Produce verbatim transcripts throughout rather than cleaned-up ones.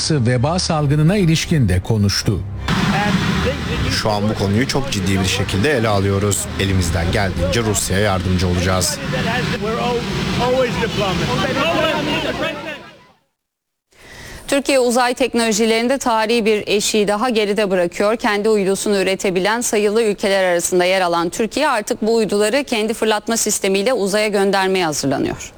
sonrası veba salgınına ilişkin de konuştu. Şu an bu konuyu çok ciddi bir şekilde ele alıyoruz. Elimizden geldiğince Rusya'ya yardımcı olacağız. Türkiye uzay teknolojilerinde tarihi bir eşiği daha geride bırakıyor. Kendi uydusunu üretebilen sayılı ülkeler arasında yer alan Türkiye artık bu uyduları kendi fırlatma sistemiyle uzaya göndermeye hazırlanıyor.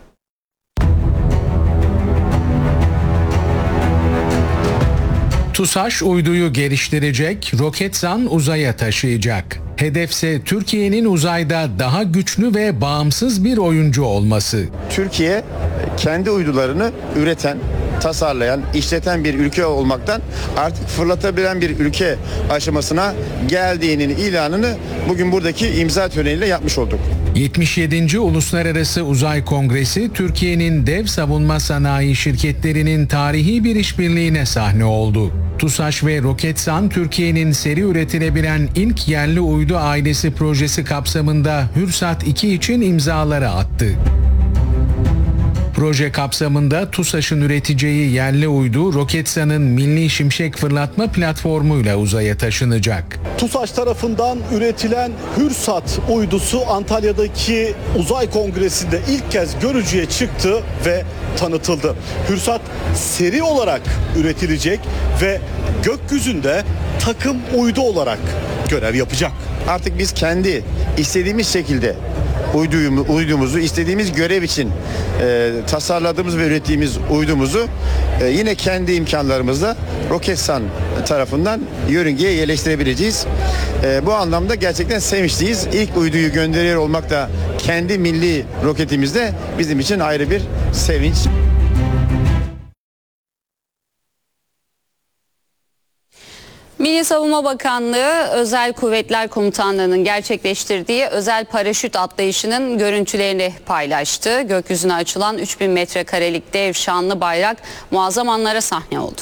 TUSAŞ uyduyu geliştirecek, Roketsan uzaya taşıyacak. Hedefse Türkiye'nin uzayda daha güçlü ve bağımsız bir oyuncu olması. Türkiye kendi uydularını üreten, tasarlayan, işleten bir ülke olmaktan artık fırlatabilen bir ülke aşamasına geldiğinin ilanını bugün buradaki imza töreniyle yapmış olduk. yetmiş yedinci Uluslararası Uzay Kongresi Türkiye'nin dev savunma sanayi şirketlerinin tarihi bir işbirliğine sahne oldu. TUSAŞ ve Roketsan Türkiye'nin seri üretilebilen ilk yerli uydu ailesi projesi kapsamında Hürsat iki için imzaları attı. Proje kapsamında TUSAŞ'ın üreteceği yerli uydu Roketsan'ın Milli Şimşek Fırlatma Platformu'yla uzaya taşınacak. TUSAŞ tarafından üretilen Hürsat uydusu Antalya'daki uzay kongresinde ilk kez görücüye çıktı ve tanıtıldı. Hürsat seri olarak üretilecek ve gökyüzünde takım uydu olarak görev yapacak. Artık biz kendi istediğimiz şekilde uydumuzu istediğimiz görev için e, tasarladığımız ve ürettiğimiz uydumuzu e, yine kendi imkanlarımızla Roketsan tarafından yörüngeye yerleştirebileceğiz. E, bu anlamda gerçekten sevinçliyiz. İlk uyduyu gönderiyor olmak da kendi milli roketimizde bizim için ayrı bir sevinç. Milli Savunma Bakanlığı Özel Kuvvetler Komutanlığı'nın gerçekleştirdiği özel paraşüt atlayışının görüntülerini paylaştı. Gökyüzüne açılan üç bin metrekarelik dev şanlı bayrak muazzam anlara sahne oldu.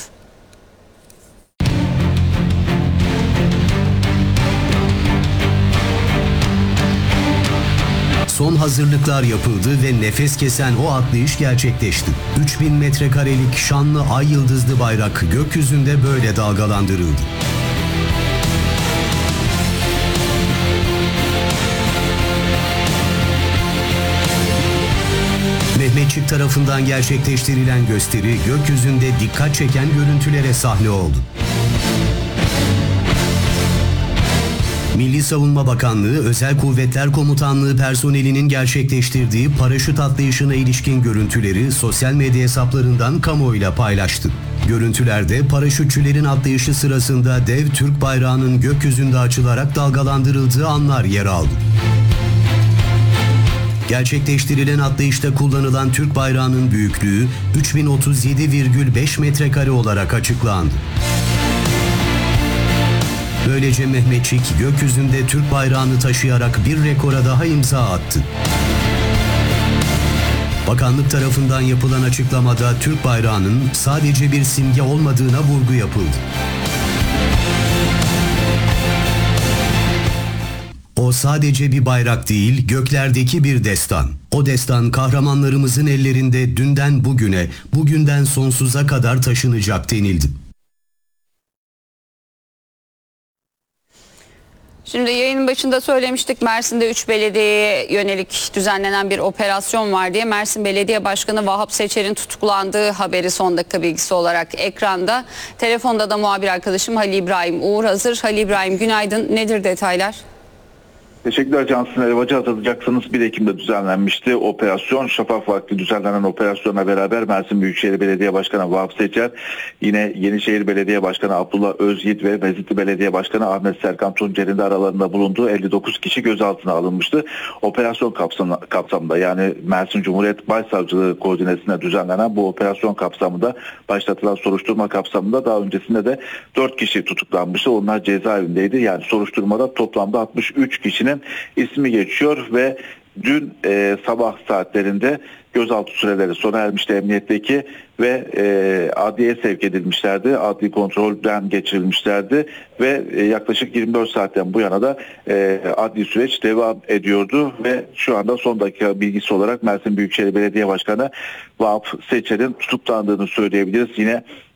Son hazırlıklar yapıldı ve nefes kesen o atlayış gerçekleşti. üç bin metrekarelik şanlı ay yıldızlı bayrak gökyüzünde böyle dalgalandırıldı. Mehmetçik tarafından gerçekleştirilen gösteri gökyüzünde dikkat çeken görüntülere sahne oldu. Milli Savunma Bakanlığı Özel Kuvvetler Komutanlığı personelinin gerçekleştirdiği paraşüt atlayışına ilişkin görüntüleri sosyal medya hesaplarından kamuoyuyla paylaştı. Görüntülerde paraşütçülerin atlayışı sırasında dev Türk bayrağının gökyüzünde açılarak dalgalandırıldığı anlar yer aldı. Gerçekleştirilen atlayışta kullanılan Türk bayrağının büyüklüğü üç bin otuz yedi virgül beş metrekare olarak açıklandı. Böylece Mehmetçik gökyüzünde Türk bayrağını taşıyarak bir rekora daha imza attı. Bakanlık tarafından yapılan açıklamada Türk bayrağının sadece bir simge olmadığına vurgu yapıldı. O sadece bir bayrak değil, göklerdeki bir destan. O destan kahramanlarımızın ellerinde dünden bugüne, bugünden sonsuza kadar taşınacak denildi. Şimdi yayının başında söylemiştik, Mersin'de üç belediyeye yönelik düzenlenen bir operasyon var diye. Mersin Belediye Başkanı Vahap Seçer'in tutuklandığı haberi son dakika bilgisi olarak ekranda. Telefonda da muhabir arkadaşım Halil İbrahim Uğur hazır. Halil İbrahim, günaydın. Nedir detaylar? Teşekkürler Cansın Elvacı, hatırlayacaksınız bir Ekim'de düzenlenmişti operasyon. Şafak vakti düzenlenen operasyonla beraber Mersin Büyükşehir Belediye Başkanı Vahap Seçer, yine Yenişehir Belediye Başkanı Abdullah Özyiğit ve Mezitli Belediye Başkanı Ahmet Serkan Tuncer'in de aralarında bulunduğu elli dokuz kişi gözaltına alınmıştı. Operasyon kapsamında, yani Mersin Cumhuriyet Başsavcılığı koordinesinde düzenlenen bu operasyon kapsamında başlatılan soruşturma kapsamında daha öncesinde de dört kişi tutuklanmıştı. Onlar cezaevindeydi. Yani soruşturmada toplamda altmış üç kişinin ismi geçiyor ve dün e, sabah saatlerinde gözaltı süreleri sona ermişti emniyetteki ve e, adliyeye sevk edilmişlerdi. Adli kontrolden geçirilmişlerdi ve e, yaklaşık yirmi dört saatten bu yana da e, adli süreç devam ediyordu ve şu anda son dakika bilgisi olarak Mersin Büyükşehir Belediye Başkanı Vahap Seçer'in tutuklandığını söyleyebiliriz. Yine